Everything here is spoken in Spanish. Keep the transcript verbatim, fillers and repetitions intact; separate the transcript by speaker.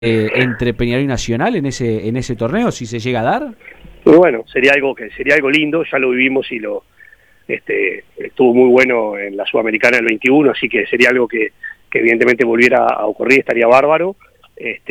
Speaker 1: eh, entre Peñarol y Nacional en ese en ese torneo, si se llega a dar?
Speaker 2: Muy bueno, sería algo que sería algo lindo, ya lo vivimos y lo este estuvo muy bueno en la Sudamericana del veintiuno, así que sería algo que, que evidentemente volviera a ocurrir, estaría bárbaro. Este,